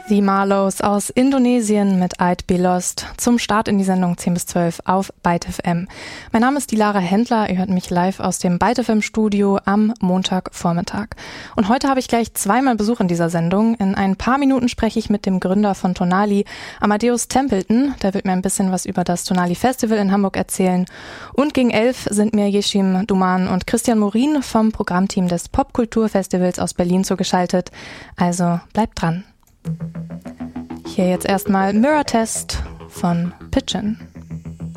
Die Marlows aus Indonesien mit I'd Be Lost zum Start in die Sendung 10 bis 12 auf Byte FM. Mein Name ist die Lara Händler, ihr hört mich live aus dem Byte FM Studio am Montagvormittag. Und heute habe ich gleich zweimal Besuch in dieser Sendung. In ein paar Minuten spreche ich mit dem Gründer von Tonali, Amadeus Templeton. Der wird mir ein bisschen was über das Tonali Festival in Hamburg erzählen. Und gegen 11 sind mir Yeşim Duman und Christian Morin vom Programmteam des Popkulturfestivals aus Berlin zugeschaltet. Also bleibt dran. Hier jetzt erstmal Mirror Test von Pigeon.